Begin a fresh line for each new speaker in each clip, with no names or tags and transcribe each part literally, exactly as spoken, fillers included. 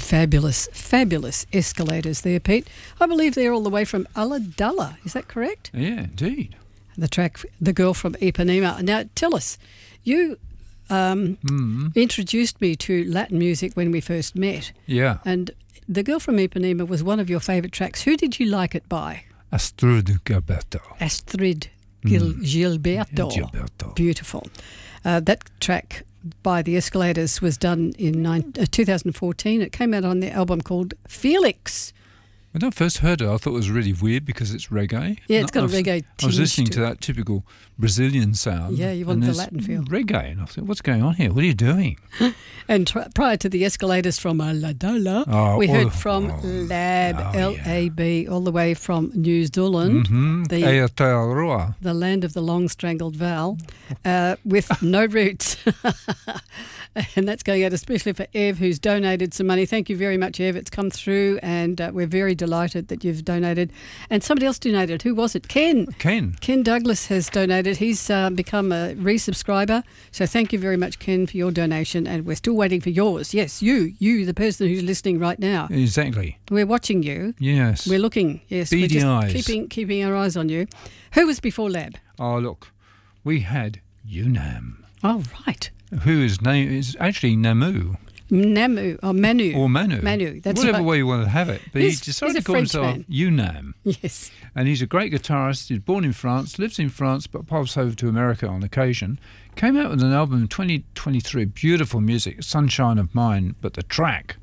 Fabulous, fabulous Escalators there, Pete. I believe they're all the way from Ulladulla. Is that correct?
Yeah, indeed.
The track, The Girl from Ipanema. Now, tell us, you um,
Mm.
introduced me to Latin music when we first met.
Yeah.
And The Girl from Ipanema was one of your favourite tracks. Who did you like it by?
Astrid Gilberto.
Astrid Gil-
Mm.
Gilberto.
Gilberto.
Beautiful. Uh, that track by the Escalators was done in nine, uh, two thousand fourteen. It came out on their album called Felix.
When I first heard it, I thought it was really weird because it's reggae.
Yeah, it's got
I
a
was-
reggae
I was
tinge
listening
to
to
it.
that typical Brazilian sound.
Yeah, you
and
want the
there's
Latin feel.
Reggae. And I thought, what's going on here? What are you doing?
And tr- prior to the Escalators from Ulladulla,
Oh,
we
oh,
heard from
oh,
Lab,
oh,
L A B, all the way from New Zealand,
Mm-hmm.
the,
Aotearoa.
the land of the long-strangled vowel, uh, with no roots. And that's going out especially for Ev, who's donated some money. Thank you very much, Ev. It's come through, and uh, we're very delighted that you've donated. And somebody else donated. Who was it? Ken.
Ken.
Ken Douglas has donated. He's uh, become a resubscriber. So thank you very much, Ken, for your donation. And we're still waiting for yours. Yes, you, you, the person who's listening right now.
Exactly.
We're watching you.
Yes.
We're looking. Yes, we're
Beady
just
eyes.
keeping keeping our eyes on you. Who was before Lab?
Oh, look. We had Unam,
Oh, right.
who is name is actually Namu
Namu or Manu.
or Manu.
Manu. That's
Whatever
right.
way you want to have it. But
He's-
he decided
he's a
to call
French
himself
man.
Unam.
Yes.
And he's a great guitarist. He's born in France, lives in France, but pops over to America on occasion. Came out with an album in twenty twenty-three. Beautiful music, Sunshine of Mine. But the track,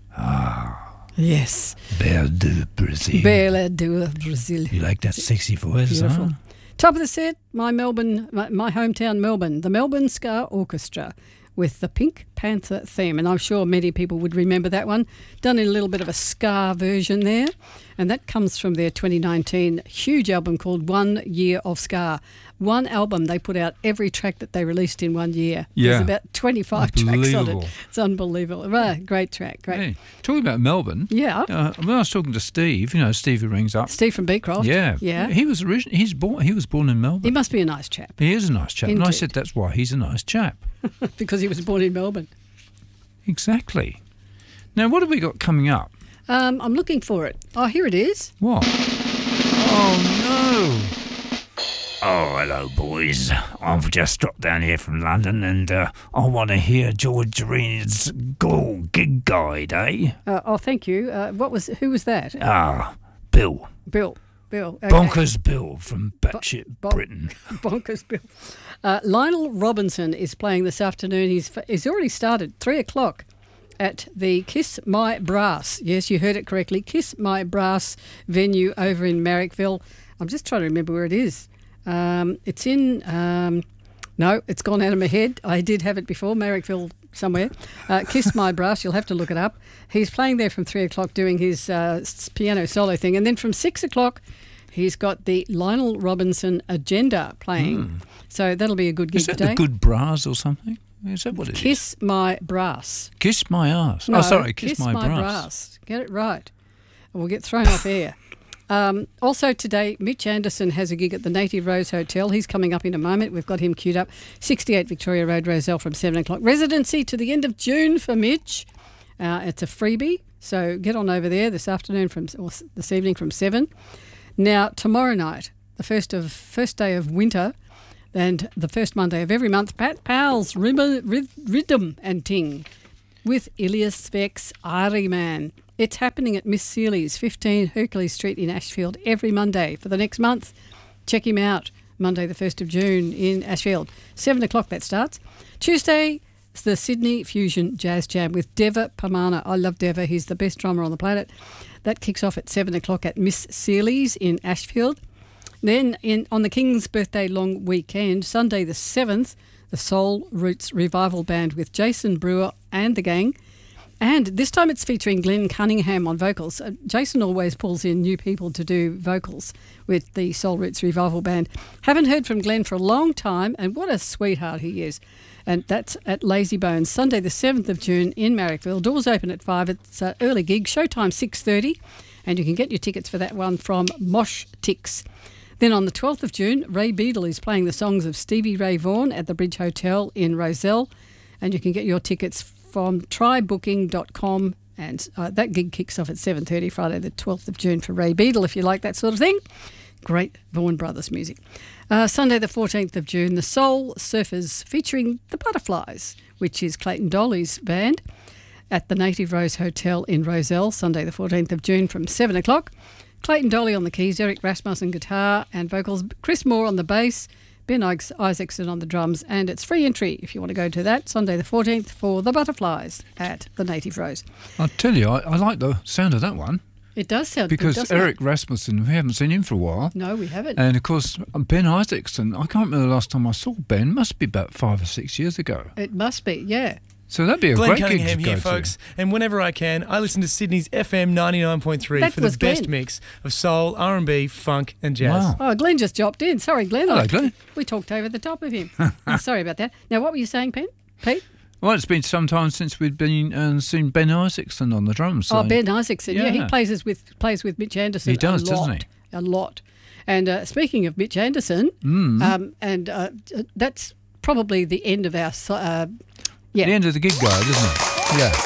Yes.
Belle de Brazil.
Bela do Brazil.
You like that sexy voice,
Beautiful.
huh?
Top of the set, my Melbourne, my, my hometown Melbourne, the Melbourne Ska Orchestra with the Pink Panther theme. And I'm sure many people would remember that one. Done in a little bit of a ska version there. And that comes from their twenty nineteen huge album called One Year of Ska. One album, they put out every track that they released in one year.
Yeah.
There's about twenty-five tracks on
Unbelievable.
it. It's unbelievable. Right, great track, great.
Hey, talking about Melbourne,
Yeah.
uh, when I was talking to Steve, you know, Steve who rings up.
Steve from Beecroft.
Yeah.
Yeah.
He was originally, he's born, he was born in
He
Melbourne.
must be a nice chap
He is a nice chap. And I
Indeed.
said that's why he's a nice chap.
because he was born in Melbourne.
Exactly. Now, what have we got coming up?
Um, I'm looking for it. Oh, here it is.
What? Oh, no.
Oh, hello, boys. I've just dropped down here from London and uh, I want to hear George Reed's Go Gig Guide, eh?
Uh, oh, thank you. Uh, what was? Who was that?
Ah, Bill.
Bill. Bill. Okay.
Bonkers Bill from Batshit
Bon-
Britain.
Bonkers Bill. Uh, Lionel Robinson is playing this afternoon. He's he's already started. Three o'clock at the Kiss My Brass. Yes, you heard it correctly. Kiss My Brass venue over in Marrickville. I'm just trying to remember where it is. Um, it's in. Um, no, it's gone out of my head. I did have it before, Marrickville somewhere. Uh, Kiss My Brass, you'll have to look it up. He's playing there from three o'clock doing his uh, s- piano solo thing. And then from six o'clock, he's got the Lionel Robinson Agenda playing. So that'll be a good gig
Is that
today.
the Good Bras or something? Is that what it is?
Kiss My Brass.
Kiss my ass.
No,
oh, sorry, Kiss, my, brass.
Brass. Get it right. Or we'll get thrown off air. Um, also today, Mitch Anderson has a gig at the Native Rose Hotel. He's coming up in a moment. We've got him queued up. sixty-eight Victoria Road, Roselle from seven o'clock. Residency to the end of June for Mitch. Uh, it's a freebie, so get on over there this afternoon from or this evening from seven. Now, tomorrow night, the first of first day of winter and the first Monday of every month, Pat Powell's Rhythm, Rhythm and Ting with Ilias Specs, Irie Man. It's happening at Miss Seeley's, fifteen Hercules Street in Ashfield, every Monday for the next month. Check him out, Monday the first of June in Ashfield. seven o'clock that starts. Tuesday, it's the Sydney Fusion Jazz Jam with Deva Pamana. I love Deva, he's the best drummer on the planet. That kicks off at seven o'clock at Miss Seeley's in Ashfield. Then in on the King's birthday long weekend, Sunday the seventh, the Soul Roots Revival Band with Jason Brewer and the gang. And this time it's featuring Glenn Cunningham on vocals. Uh, Jason always pulls in new people to do vocals with the Soul Roots Revival Band. Haven't heard from Glenn for a long time, and what a sweetheart he is. And that's at Lazy Bones, Sunday the seventh of June in Marrickville. Doors open at five. It's an early gig, showtime six thirty, and you can get your tickets for that one from Mosh Tix. Then on the twelfth of June, Ray Beadle is playing the songs of Stevie Ray Vaughan at the Bridge Hotel in Roselle, and you can get your tickets from try booking dot com And uh, that gig kicks off at seven thirty Friday the twelfth of June for Ray Beadle, if you like that sort of thing. Great Vaughan Brothers music. Uh, Sunday the fourteenth of June, the Soul Surfers featuring the Butterflies, which is Clayton Dolly's band, at the Native Rose Hotel in Rozelle, Sunday the fourteenth of June from seven o'clock. Clayton Dolly on the keys, Eric Rasmussen guitar and vocals, Chris Moore on the bass, Ben Isaacson on the drums, and it's free entry if you want to go to that, Sunday the fourteenth for the Butterflies at the Native Rose.
I'll tell you, I, I like the sound of that one.
It does sound
because
good, doesn't
Eric
it?
Rasmussen, we haven't seen him for a while.
No, we haven't.
And of course, Ben Isaacson, I can't remember the last time I saw Ben, must be about five or six years ago.
It must be, yeah.
So that'd be a
Glenn
great gig
Cunningham
to
here,
go
folks.
to.
And whenever I can, I listen to Sydney's F M ninety-nine point three
That
for the
was
best
Glenn.
mix of soul, R and B, funk and jazz.
Wow.
Oh, Glenn just dropped in. Sorry, Glenn.
Hello,
I-
Glenn.
We talked over the top of him. I'm sorry about that. Now, what were you saying, Pen? Pete?
Well, it's been some time since we've been and seen Ben Isaacson on the drums.
Oh,
so-
Ben Isaacson. Yeah, he
Yeah.
plays us with plays with Mitch Anderson.
He does,
a lot,
doesn't he?
A lot. And uh, speaking of Mitch Anderson,
Mm.
um, and uh, that's probably the end of our. Uh, yeah.
The end of the gig guide, isn't it? Yeah.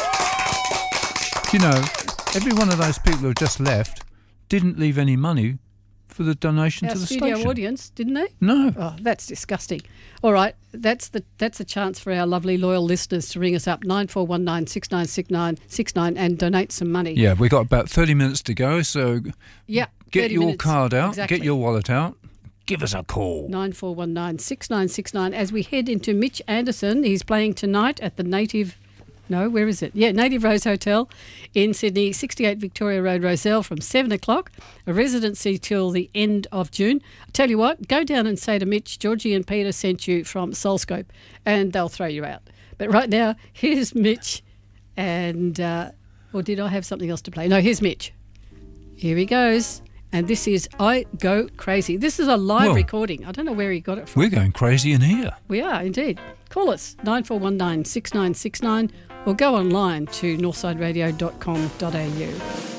You know, every one of those people who just left didn't leave any money for the donation
Our
to the
studio
station.
audience, didn't they?
No.
Oh, that's disgusting. All right, that's the that's a chance for our lovely loyal listeners to ring us up nine four one nine six nine six nine six nine and donate some money.
Yeah, we've got about thirty minutes to go, so
Yeah.
get
thirty
your
minutes.
card out,
Exactly.
get your wallet out.
Give us a call.
nine four one nine six nine six nine as we head into Mitch Anderson. He's playing tonight at the Native, no, where is it? Yeah, Native Rose Hotel in Sydney, sixty-eight Victoria Road, Rozelle, from seven o'clock, a residency till the end of June. I tell you what, go down and say to Mitch, Georgie and Peter sent you from Soulscope, and they'll throw you out. But right now, here's Mitch, and, uh, or did I have something else to play? No, here's Mitch. Here he goes. And this is I Go Crazy. This is a live
Well,
recording. I don't know where he got it from.
We're going crazy in here.
We are, indeed. Call us, nine four one nine six nine six nine, or go online to northside radio dot com dot a u.